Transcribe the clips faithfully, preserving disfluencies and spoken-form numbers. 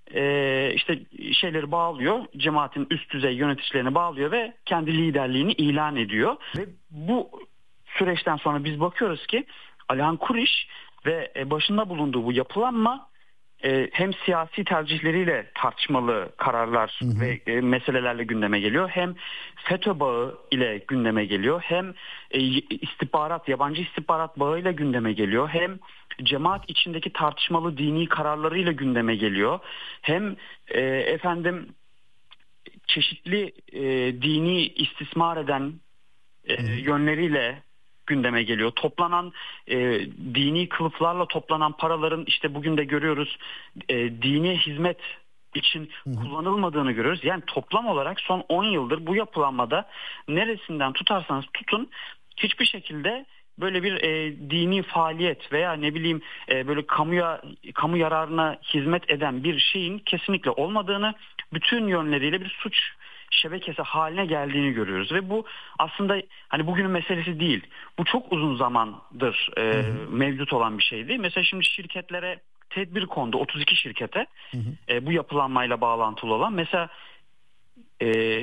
e, işte şeyleri bağlıyor, cemaatin üst düzey yöneticilerini bağlıyor ve kendi liderliğini ilan ediyor. Ve bu süreçten sonra biz bakıyoruz ki Alihan Kuriş ve başında bulunduğu bu yapılanma hem siyasi tercihleriyle tartışmalı kararlar hı hı. ve meselelerle gündeme geliyor. Hem FETÖ bağı ile gündeme geliyor. Hem istihbarat, yabancı istihbarat bağıyla gündeme geliyor. Hem cemaat içindeki tartışmalı dini kararlarıyla gündeme geliyor. Hem e, efendim çeşitli e, dini istismar eden e, yönleriyle gündeme geliyor. Toplanan e, dini kılıflarla toplanan paraların işte bugün de görüyoruz e, dini hizmet için hı hı. kullanılmadığını görüyoruz. Yani toplam olarak son on yıldır bu yapılanmada neresinden tutarsanız tutun hiçbir şekilde böyle bir e, dini faaliyet veya ne bileyim e, böyle kamuya kamu yararına hizmet eden bir şeyin kesinlikle olmadığını, bütün yönleriyle bir suç şebekesi haline geldiğini görüyoruz ve bu aslında hani bugünün meselesi değil. Bu çok uzun zamandır e, hı hı. mevcut olan bir şeydi. Mesela şimdi şirketlere tedbir kondu, otuz iki şirkete hı hı. E, bu yapılanmayla bağlantılı olan. Mesela e,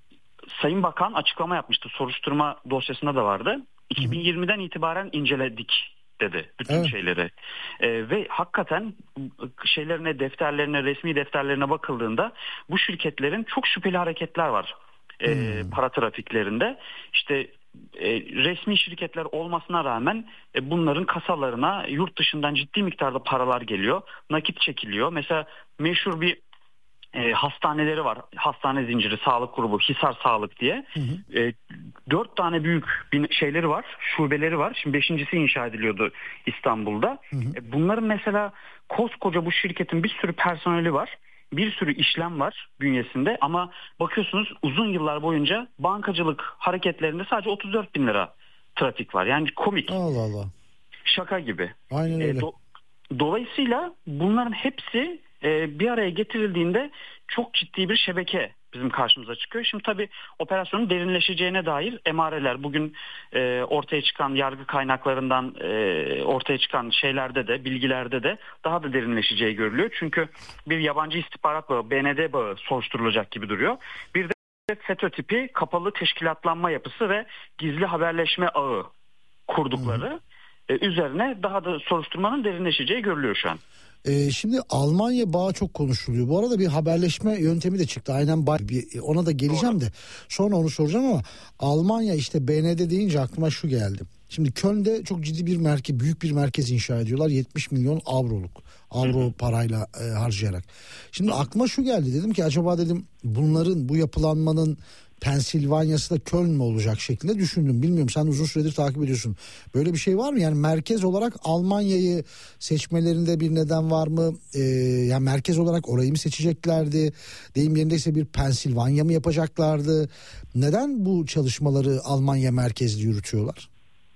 Sayın Bakan açıklama yapmıştı, soruşturma dosyasında da vardı. iki bin yirmiden itibaren inceledik dedi bütün evet. şeyleri. Ee, ve hakikaten şeylerine, defterlerine, resmi defterlerine bakıldığında bu şirketlerin çok şüpheli hareketler var. Ee, hmm. Para trafiklerinde. İşte e, resmi şirketler olmasına rağmen e, bunların kasalarına yurt dışından ciddi miktarda paralar geliyor. Nakit çekiliyor. Mesela meşhur bir E, hastaneleri var. Hastane zinciri, sağlık grubu, Hisar Sağlık diye. Hı hı. E, dört tane büyük bin, şeyleri var, şubeleri var. Şimdi beşincisi inşa ediliyordu İstanbul'da. Hı hı. E, bunların mesela koskoca bu şirketin bir sürü personeli var. Bir sürü işlem var bünyesinde ama bakıyorsunuz uzun yıllar boyunca bankacılık hareketlerinde sadece otuz dört bin lira trafik var. Yani komik. Allah Allah. Şaka gibi. Aynen öyle. E, do- dolayısıyla bunların hepsi bir araya getirildiğinde çok ciddi bir şebeke bizim karşımıza çıkıyor. Şimdi tabii operasyonun derinleşeceğine dair emareler bugün e, ortaya çıkan yargı kaynaklarından e, ortaya çıkan şeylerde de, bilgilerde de daha da derinleşeceği görülüyor. Çünkü bir yabancı istihbarat bağı, B N D bağı soruşturulacak gibi duruyor. Bir de FETÖ tipi kapalı teşkilatlanma yapısı ve gizli haberleşme ağı kurdukları e, üzerine daha da soruşturmanın derinleşeceği görülüyor şu an. Ee, şimdi Almanya bağı çok konuşuluyor. Bu arada bir haberleşme yöntemi de çıktı. Aynen bir, ona da geleceğim de sonra onu soracağım ama Almanya işte B N D deyince aklıma şu geldi. Şimdi Köln'de çok ciddi bir merkez, büyük bir merkez inşa ediyorlar. yetmiş milyon avroluk. Avro hı hı. parayla e, harcayarak. Şimdi aklıma şu geldi. Dedim ki acaba dedim bunların, bu yapılanmanın Pensilvanya'sı da Köln mü olacak şeklinde düşündüm. Bilmiyorum, sen uzun süredir takip ediyorsun. Böyle bir şey var mı? Yani merkez olarak Almanya'yı seçmelerinde bir neden var mı? Ee, yani merkez olarak orayı mı seçeceklerdi? Deyim yerindeyse bir Pensilvanya mı yapacaklardı? Neden bu çalışmaları Almanya merkezli yürütüyorlar?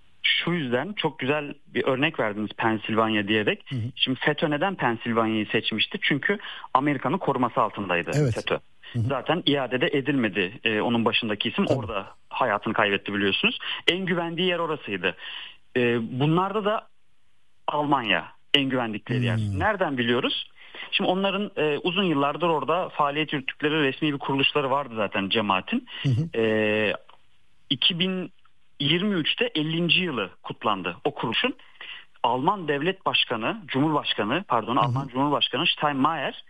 Şu yüzden çok güzel bir örnek verdiniz Pensilvanya diyerek. Hı hı. Şimdi FETÖ neden Pensilvanya'yı seçmişti? Çünkü Amerika'nın koruması altındaydı evet. FETÖ. Hı hı. Zaten iadede edilmedi. Ee, onun başındaki isim Tabii. orada hayatını kaybetti biliyorsunuz. En güvendiği yer orasıydı. Ee, bunlarda da Almanya en güvendikleri hmm. yer. Nereden biliyoruz? Şimdi onların e, uzun yıllardır orada faaliyet yürüttükleri resmi bir kuruluşları vardı zaten cemaatin. Hı hı. E, iki bin yirmi üçte ellinci yılı kutlandı o kuruluşun. Alman Devlet Başkanı, Cumhurbaşkanı, pardon hı hı. Alman Cumhurbaşkanı Steinmeier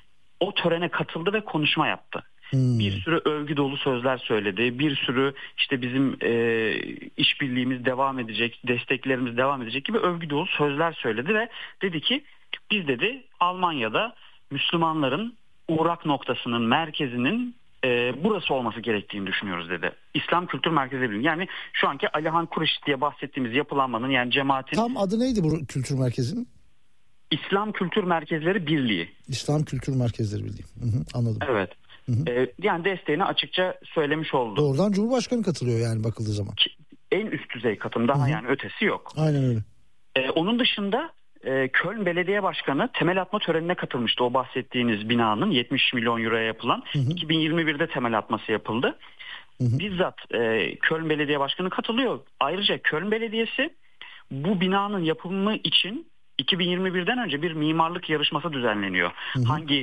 o törene katıldı ve konuşma yaptı. Hmm. Bir sürü övgü dolu sözler söyledi. Bir sürü işte bizim e, işbirliğimiz devam edecek, desteklerimiz devam edecek gibi övgü dolu sözler söyledi ve dedi ki biz dedi Almanya'da Müslümanların uğrak noktasının, merkezinin e, burası olması gerektiğini düşünüyoruz dedi. İslam Kültür Merkezi. Yani şu anki Alihan Kuriş diye bahsettiğimiz yapılanmanın, yani cemaatin... Tam adı neydi bu kültür merkezinin? İslam Kültür Merkezleri Birliği. İslam Kültür Merkezleri Birliği. Hı hı, anladım. Evet. Hı hı. Ee, yani desteğini açıkça söylemiş oldu. Doğrudan Cumhurbaşkanı katılıyor yani bakıldığı zaman. En üst düzey katım, daha hı hı. yani ötesi yok. Aynen öyle. Ee, onun dışında e, Köln Belediye Başkanı temel atma törenine katılmıştı. O bahsettiğiniz binanın yetmiş milyon euroya yapılan hı hı. iki bin yirmi birde temel atması yapıldı. Hı hı. Bizzat e, Köln Belediye Başkanı katılıyor. Ayrıca Köln Belediyesi bu binanın yapımı için iki bin yirmi birden önce bir mimarlık yarışması düzenleniyor. Hı hı. Hangi